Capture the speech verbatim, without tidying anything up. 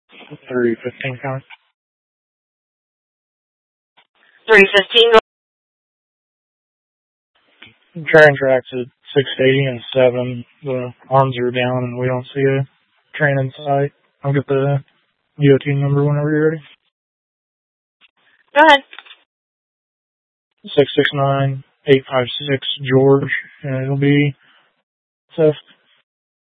three fifteen count. three fifteen. Train tracks at six eighty and seven. The arms are down and we don't see a train in sight. I'll get the D O T number whenever you're ready. Go ahead. six six nine eight five six George, and it'll be theft.